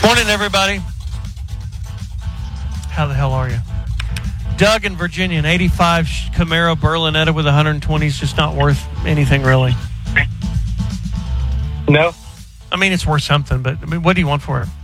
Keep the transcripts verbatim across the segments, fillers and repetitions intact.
Morning, everybody. How the hell are you? Doug in Virginia, an eighty-five Camaro Berlinetta with one twenty is just not worth anything, really. No. I mean, it's worth something, but I mean, what do you want for it?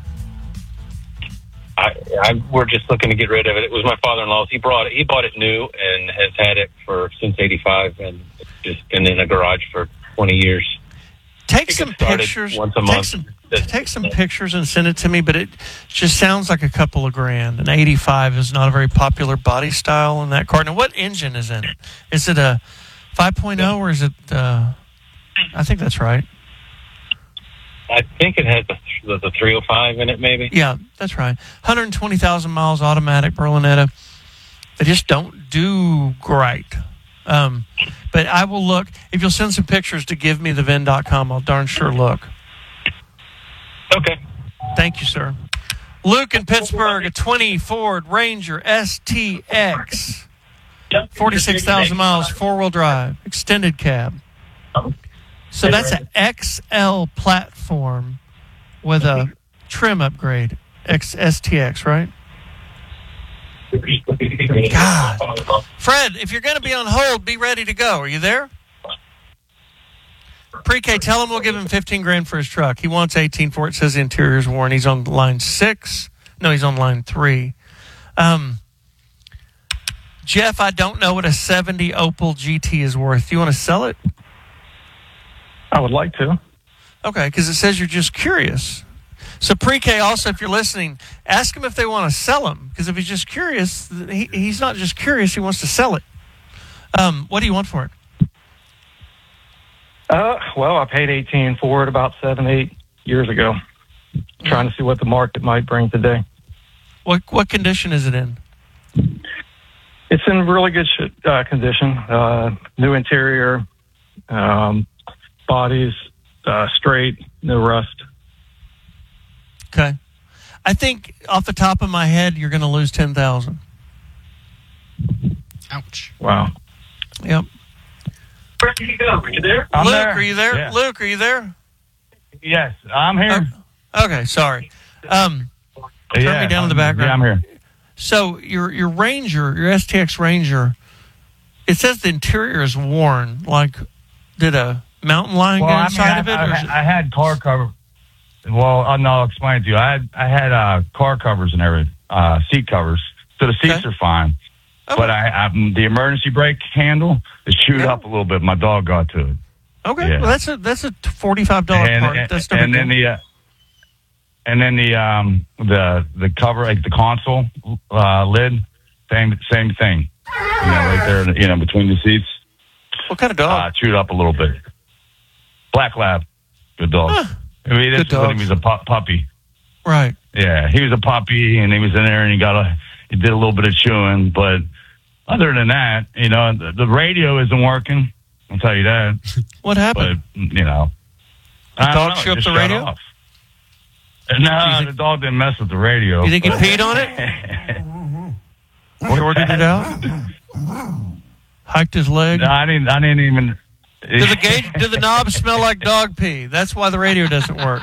I, I, we're just looking to get rid of it. It was my father-in-law's. He brought it. He bought it new and has had it for since eighty-five, and it's just been in a garage for twenty years. Take some pictures. Once a take month. some take some pictures and send it to me. But it just sounds like a couple of grand. An eighty-five is not a very popular body style in that car. Now, what engine is in it? Is it a five point oh or is it? Uh, I think that's right. I think it has the, the three oh five in it, maybe. Yeah, that's right. one hundred twenty thousand miles, automatic Berlinetta. They just don't do great. Um, but I will look. If you'll send some pictures to give me the V I N dot com, I'll darn sure look. Okay. Thank you, sir. Luke in Pittsburgh, a twenty Ford Ranger S T X. forty-six thousand miles, four-wheel drive, extended cab. So that's an X L platform with a trim upgrade. X S T X, right? God. Fred, if you're going to be on hold, be ready to go. Are you there? Pre-K, tell him we'll give him fifteen grand for his truck. He wants eighteen for it. Says the interior's worn. He's on line six. No, he's on line three. Um, Jeff, I don't know what a seventy Opel G T is worth. Do you want to sell it? I would like to. Okay, because it says you're just curious. So Pre-K, also, if you're listening, ask him if they want to sell him. Because if he's just curious, he, he's not just curious, he wants to sell it. Um, what do you want for it? Uh, well, I paid eighteen for it about seven, eight years ago. Trying to see what the market might bring today. What what condition is it in? It's in really good sh- uh, condition. Uh, new interior, um, bodies uh, straight, no rust. Okay. I think off the top of my head, you're going to lose ten thousand dollars. Ouch. Wow. Yep. Where did you go? Are you there? I'm Luke, there. are you there? Yeah. Luke, are you there? Yes, I'm here. Uh, okay, sorry. Um, turn yeah, me down in the I'm- background. Yeah, I'm here. So your your Ranger, your S T X Ranger, it says the interior is worn. Like, did a mountain lion Well, get I mean, inside I, of it? I, Or is it I had car cover. Well, uh, no, I'll explain it to you. I had I had uh, car covers and everything, uh, seat covers, so the seats Okay. are fine. Okay. But I, I the emergency brake handle is chewed Yeah. up a little bit. My dog got to it. Okay, Yeah. well, that's a that's a forty-five dollars and, part. and, That's no and big then deal. the uh, and then the um the the cover, like the console uh, lid, same same thing. You know, right there, you know, between the seats, What kind of dog? uh, chewed up a little bit. Black lab, good dog. Huh. I mean, this Good is when dogs. he was a pu- puppy. Right. Yeah, he was a puppy, and he was in there, and he got a he did a little bit of chewing, but other than that, you know, the, the radio isn't working. I'll tell you that. What But happened? you know, The I don't dog know, chew it up just the shut radio? off. No, think- the dog didn't mess with the radio. You think he but- peed on it? Sorted it out? Hiked his leg? No, I didn't. I didn't even. Do the gauge, do the knobs smell like dog pee? That's why the radio doesn't work.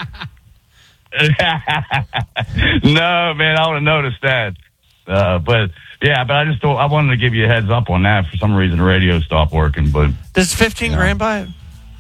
No, man, I would have noticed that. Uh, but yeah, but I just thought, I wanted to give you a heads up on that. For some reason, the radio stopped working, but Does fifteen Yeah. grand buy it?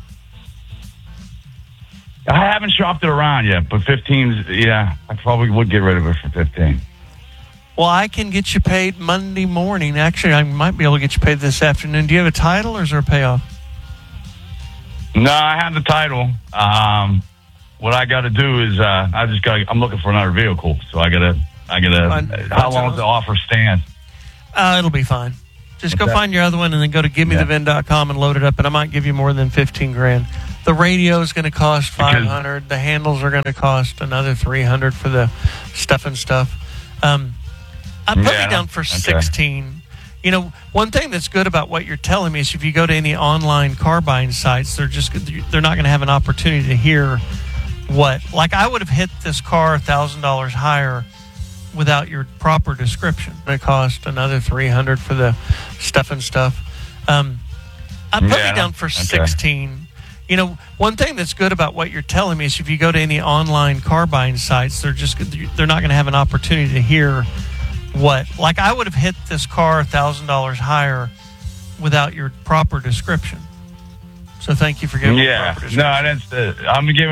I haven't shopped it around yet. But fifteen's, yeah, I probably would get rid of it for fifteen. Well, I can get you paid Monday morning. Actually, I might be able to get you paid this afternoon. Do you have a title or is there a payoff? No, I have the title. Um, what I got to do is, uh, I just got. I'm looking for another vehicle, so I gotta. I gotta. Fine. How long does the offer stand? Uh, it'll be fine. Just What's go that? find your other one and then go to give me Yeah. the V I N dot com and load it up, and I might give you more than fifteen grand. The radio is going to cost five hundred. The handles are going to cost another three hundred for the stuff and stuff. Um, I put Yeah, me down for okay. sixteen. You know, one thing that's good about what you're telling me is if you go to any online car buying sites, they're just they're not going to have an opportunity to hear what. Like I would have hit this car a thousand dollars higher without your proper description. It cost another three hundred for the stuff and stuff. Um, I put Yeah, me down for okay. sixteen. You know, one thing that's good about what you're telling me is if you go to any online car buying sites, they're just they're not going to have an opportunity to hear what. Like I would have hit this car a thousand dollars higher without your proper description. So thank you for giving me Yeah, the proper description. no, that's the, I'm giving.